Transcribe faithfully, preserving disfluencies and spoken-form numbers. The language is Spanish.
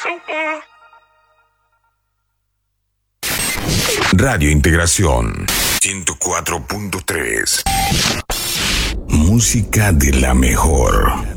Radio Integración ciento cuatro punto tres. Música de la mejor.